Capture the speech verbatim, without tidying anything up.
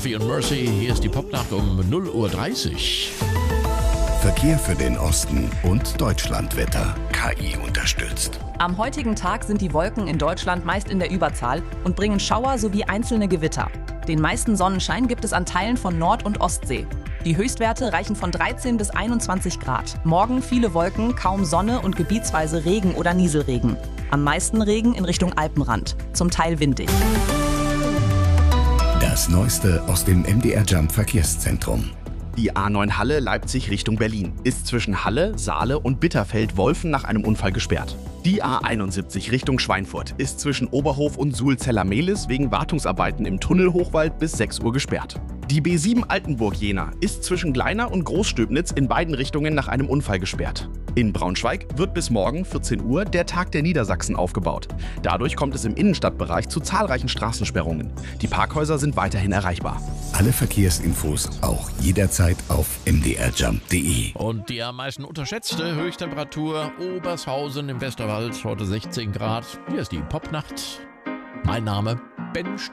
Duffy und Mercy, hier ist die Popnacht um null Uhr dreißig. Verkehr für den Osten und Deutschlandwetter. K I unterstützt. Am heutigen Tag sind die Wolken in Deutschland meist in der Überzahl und bringen Schauer sowie einzelne Gewitter. Den meisten Sonnenschein gibt es an Teilen von Nord- und Ostsee. Die Höchstwerte reichen von dreizehn bis einundzwanzig Grad. Morgen viele Wolken, kaum Sonne und gebietsweise Regen oder Nieselregen. Am meisten Regen in Richtung Alpenrand, zum Teil windig. Das Neueste aus dem M D R Jump Verkehrszentrum. Die A neun Halle Leipzig Richtung Berlin ist zwischen Halle, Saale und Bitterfeld-Wolfen nach einem Unfall gesperrt. Die A einundsiebzig Richtung Schweinfurt ist zwischen Oberhof und Suhl-Zeller-Mehlis wegen Wartungsarbeiten im Tunnel Hochwald bis sechs Uhr gesperrt. Die B sieben Altenburg-Jena ist zwischen Gleiner und Großstöbnitz in beiden Richtungen nach einem Unfall gesperrt. In Braunschweig wird bis morgen vierzehn Uhr der Tag der Niedersachsen aufgebaut. Dadurch kommt es im Innenstadtbereich zu zahlreichen Straßensperrungen. Die Parkhäuser sind weiterhin erreichbar. Alle Verkehrsinfos auch jederzeit auf m d r jump punkt d e. Und die am meisten unterschätzte Höchsttemperatur Obershausen im Westerwald, heute sechzehn Grad. Hier ist die Popnacht. Mein Name Ben Stück.